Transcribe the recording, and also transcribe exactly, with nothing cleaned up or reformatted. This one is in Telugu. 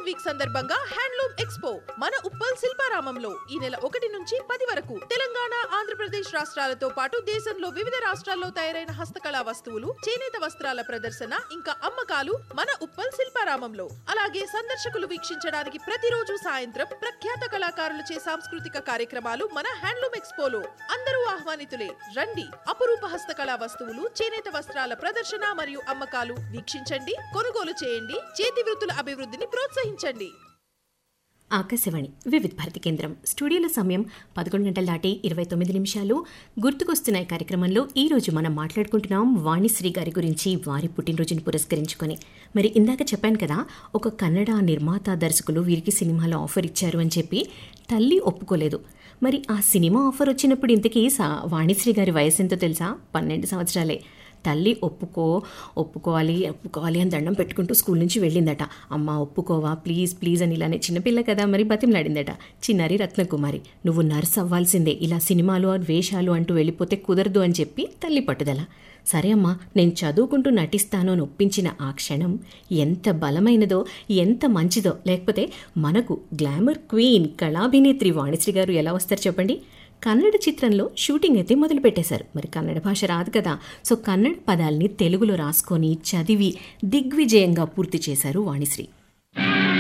వీక్ సందర్భంగా హ్యాండ్లూమ్ ఎక్స్పో మన ఉప్పల్ శిల్పారామంలో ఈ నెల ఒకటి నుంచి పది వరకు తెలంగాణ, ఆంధ్రప్రదేశ్ రాష్ట్రాలతో పాటు దేశంలో వివిధ రాష్ట్రాల్లో తయారైన హస్తకళా వస్తువులు, చేనేత వస్త్రాల ప్రదర్శన ఇంకా అమ్మకాలు మన ఉప్పల్ శిల్పారామంలో. అలాగే సందర్శకులు వీక్షించడానికి ప్రతిరోజు సాయంత్రం ప్రఖ్యాత కళాకారులచే సాంస్కృతిక కార్యక్రమాలు మన హ్యాండ్లూమ్ ఎక్స్పోలో. అందరూ ఆహ్వానితులే. రండి. అపురూప హస్తకళా వస్తువులు, చేనేత వస్త్రాల ప్రదర్శన మరియు అమ్మకాలు వీక్షించండి, కొనుగోలు చేయండి, చేతి వృత్తుల అభివృద్ధిని ప్రోత్సహించండి. ఆకాశవాణి వివిధ భారతి కేంద్రం స్టూడియోలో సమయం పదకొండు గంటల దాటి ఇరవై తొమ్మిది నిమిషాలు. గుర్తుకొస్తున్నాయి కార్యక్రమంలో ఈరోజు మనం మాట్లాడుకుంటున్నాం వాణిశ్రీ గారి గురించి, వారి పుట్టినరోజును పురస్కరించుకొని. మరి ఇందాక చెప్పాను కదా, ఒక కన్నడ నిర్మాత దర్శకులు వీరికి సినిమాలో ఆఫర్ ఇచ్చారు అని చెప్పి తల్లి ఒప్పుకోలేదు. మరి ఆ సినిమా ఆఫర్ వచ్చినప్పుడు ఇంతకీ సా వాణిశ్రీ గారి వయసు ఎంతో తెలుసా? పన్నెండు సంవత్సరాలే. తల్లి ఒప్పుకో ఒప్పుకోవాలి ఒప్పుకోవాలి అని దండం పెట్టుకుంటూ స్కూల్ నుంచి వెళ్ళిందట. అమ్మ ఒప్పుకోవా ప్లీజ్ ప్లీజ్ అని, ఇలానే చిన్నపిల్ల కదా మరి బతిమలాడిందట. చిన్నారి రత్నకుమారి, నువ్వు నర్స్ అవ్వాల్సిందే, ఇలా సినిమాలు వేషాలు అంటూ వెళ్ళిపోతే కుదరదు అని చెప్పి తల్లి పట్టుదల. సరే అమ్మా నేను చదువుకుంటూ నటిస్తాను అని ఒప్పించిన ఆ క్షణం ఎంత బలమైనదో, ఎంత మంచిదో. లేకపోతే మనకు గ్లామర్ క్వీన్ కళాభినేత్రి వాణిశ్రీ గారు ఎలా వస్తారు చెప్పండి? కన్నడ చిత్రంలో షూటింగ్ అయితే మొదలు పెట్టేశారు. మరి కన్నడ భాష రాదు కదా, సో కన్నడ పదాల్ని తెలుగులో రాసుకొని చదివి దిగ్విజయంగా పూర్తి చేశారు వాణిశ్రీ.